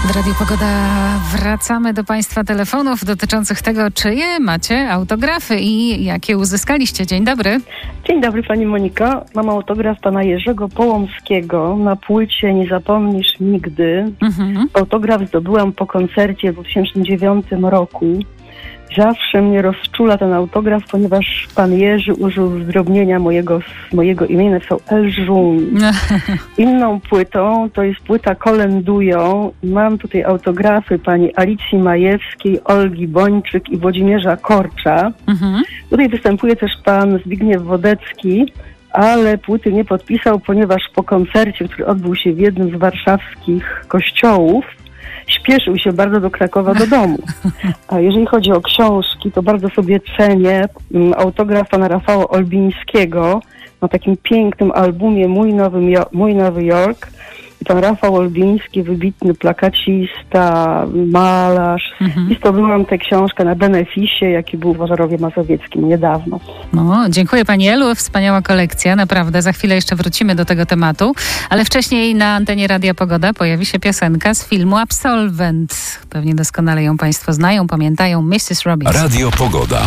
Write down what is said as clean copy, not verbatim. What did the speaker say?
W Radiu Pogoda wracamy do Państwa telefonów dotyczących tego, czyje macie autografy i jakie uzyskaliście. Dzień dobry. Dzień dobry Pani Moniko. Mam autograf Pana Jerzego Połomskiego na płycie Nie zapomnisz nigdy. Autograf zdobyłam po koncercie w 2009 roku. Zawsze mnie rozczula ten autograf, ponieważ Pan Jerzy użył zdrobnienia mojego imienia, są Elżun. Inną płytą to jest płyta Kolędują. Mam tutaj autografy pani Alicji Majewskiej, Olgi Bończyk i Włodzimierza Korcza. Tutaj występuje też pan Zbigniew Wodecki, ale płyty nie podpisał, ponieważ po koncercie, który odbył się w jednym z warszawskich kościołów, śpieszył się bardzo do Krakowa do domu. A jeżeli chodzi o książki, to bardzo sobie cenię autograf pana Rafała Olbińskiego na takim pięknym albumie Mój Nowy Jork. I pan Rafał Olbiński, wybitny plakacista, malarz. I zdobyłam tę książkę na beneficie, jaki był w Ożarowie Mazowieckim niedawno. No, dziękuję Pani Elu, wspaniała kolekcja, naprawdę. Za chwilę jeszcze wrócimy do tego tematu, ale wcześniej na antenie Radia Pogoda pojawi się piosenka z filmu Absolwent. Pewnie doskonale ją Państwo znają, pamiętają, Mrs. Robinson. Radio Pogoda.